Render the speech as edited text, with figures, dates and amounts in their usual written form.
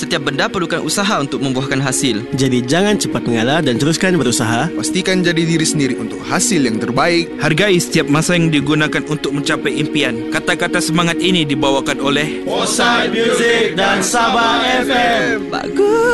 Setiap benda perlukan usaha untuk membuahkan hasil. Jadi jangan cepat mengalah dan teruskan berusaha. Pastikan jadi diri sendiri untuk hasil yang terbaik. Hargai setiap masa yang digunakan untuk mencapai impian. Kata-kata semangat ini dibawakan oleh Foresight Music dan Sabah FM. Bagus.